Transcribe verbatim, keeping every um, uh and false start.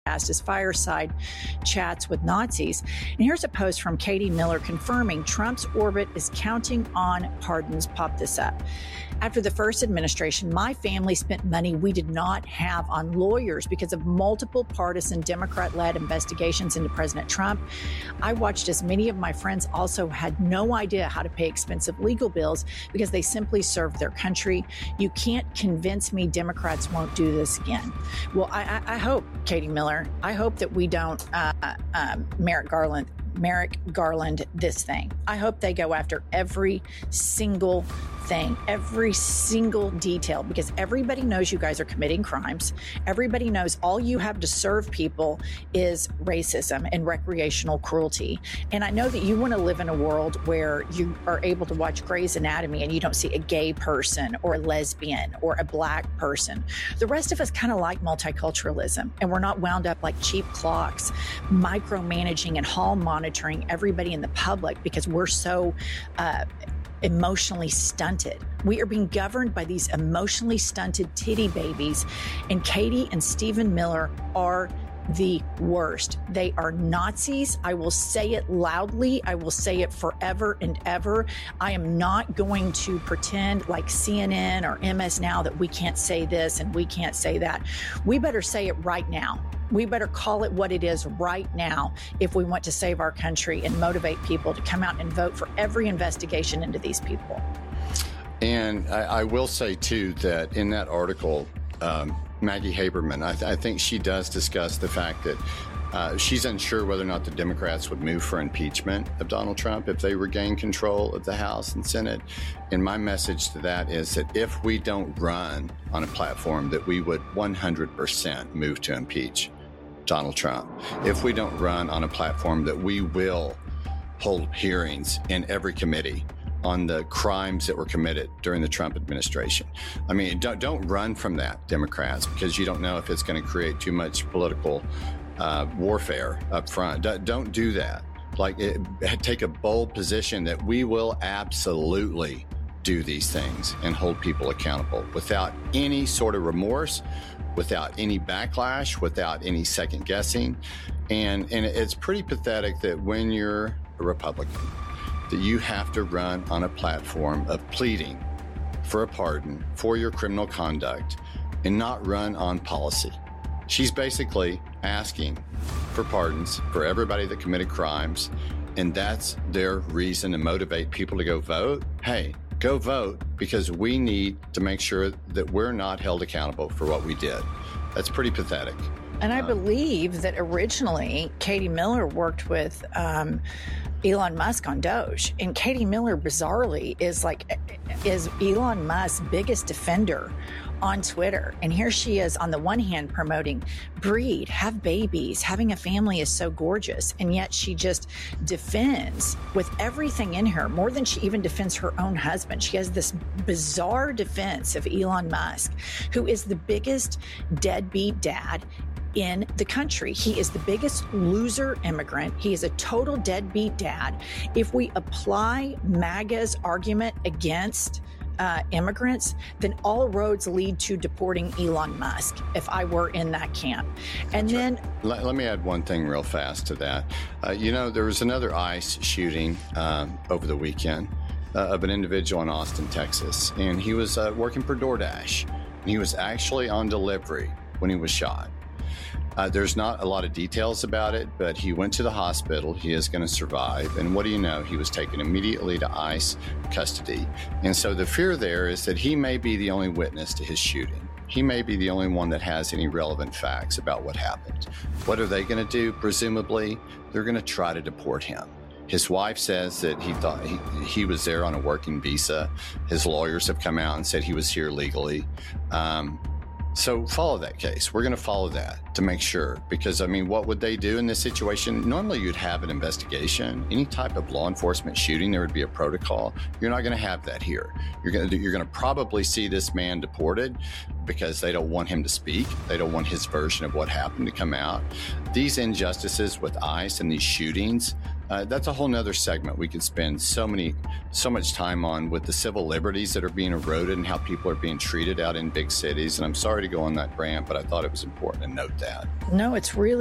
As Fireside Chats with Nazis. And here's a post from Katie Miller confirming Trump's orbit is counting on pardons. Pop this up. After the first administration, my family spent money we did not have on lawyers because of multiple partisan Democrat-led investigations into President Trump. I watched as many of my friends also had no idea how to pay expensive legal bills because they simply served their country. You can't convince me Democrats won't do this again. Well, I, I, I hope, Katie Miller, I hope that we don't uh, uh, Merrick Garland Merrick Garland this thing. I hope they go after every single thing, every single detail, because everybody knows you guys are committing crimes. Everybody knows all you have to serve people is racism and recreational cruelty. And I know that you want to live in a world where you are able to watch Grey's Anatomy and you don't see a gay person or a lesbian or a black person. The rest of us kind of like multiculturalism, and we're not wound up like cheap clocks, micromanaging and hall monitoring everybody in the public because we're so uh, emotionally stunted. We are being governed by these emotionally stunted titty babies, and Katie and Stephen Miller are the worst. They are Nazis. I will say it loudly. I will say it forever and ever. I am not going to pretend like C N N or M S Now that we can't say this and we can't say that. We better say it right now. We better call it what it is right now if we want to save our country and motivate people to come out and vote for every investigation into these people. And I, I will say, too, that in that article, um, Maggie Haberman, I, th- I think she does discuss the fact that uh, she's unsure whether or not the Democrats would move for impeachment of Donald Trump if they regain control of the House and Senate. And my message to that is that if we don't run on a platform that we would one hundred percent move to impeach Donald Trump, if we don't run on a platform that we will hold hearings in every committee on the crimes that were committed during the Trump administration. I mean, don't, don't run from that, Democrats, because you don't know if it's going to create too much political uh, warfare up front. D- don't do that. Like, it, take a bold position that we will absolutely do these things and hold people accountable without any sort of remorse, without any backlash, without any second guessing. And, and it's pretty pathetic that when you're a Republican, that you have to run on a platform of pleading for a pardon for your criminal conduct and not run on policy. She's basically asking for pardons for everybody that committed crimes, and that's their reason to motivate people to go vote. Hey, go vote, because we need to make sure that we're not held accountable for what we did. That's pretty pathetic. And I believe that originally Katie Miller worked with um, Elon Musk on Doge. And Katie Miller, bizarrely, is like is Elon Musk's biggest defender on Twitter. And here she is, on the one hand, promoting breed, have babies, having a family is so gorgeous. And yet she just defends with everything in her, more than she even defends her own husband. She has this bizarre defense of Elon Musk, who is the biggest deadbeat dad in the country. He is the biggest loser immigrant. He is a total deadbeat dad. If we apply MAGA's argument against uh, immigrants, then all roads lead to deporting Elon Musk, if I were in that camp. And That's then... Right. Let, let me add one thing real fast to that. Uh, you know, there was another ICE shooting um, over the weekend uh, of an individual in Austin, Texas, and he was uh, working for DoorDash. And he was actually on delivery when he was shot. Uh, there's not a lot of details about it, but he went to the hospital. He is going to survive. And what do you know? He was taken immediately to ICE custody. And so the fear there is that he may be the only witness to his shooting. He may be the only one that has any relevant facts about what happened. What are they going to do? Presumably, they're going to try to deport him. His wife says that he thought he, he was there on a working visa. His lawyers have come out and said he was here legally. Um, So follow that case. We're going to follow that to make sure, because, I mean, what would they do in this situation? Normally you'd have an investigation. Any type of law enforcement shooting, there would be a protocol. You're not going to have that here. You're going to you're going to probably see this man deported because they don't want him to speak. They don't want his version of what happened to come out. These injustices with ICE and these shootings Uh, that's a whole nother segment we could spend so many, so much time on with the civil liberties that are being eroded and how people are being treated out in big cities. And I'm sorry to go on that rant, but I thought it was important to note that. No, it's really